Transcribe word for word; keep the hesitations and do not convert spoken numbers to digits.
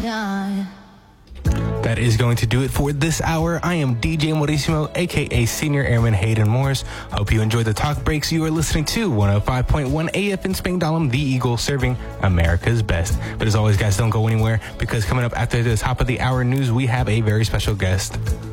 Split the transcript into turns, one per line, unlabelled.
That is going to do it for this hour. I am D J Maurissimo, aka Senior Airman Hayden Morris. Hope you enjoyed the talk breaks. You are listening to one oh five point one A F in Spangdahlem, the Eagle, serving America's best. But as always, guys, don't go anywhere, because coming up after the top of the hour news, we have a very special guest.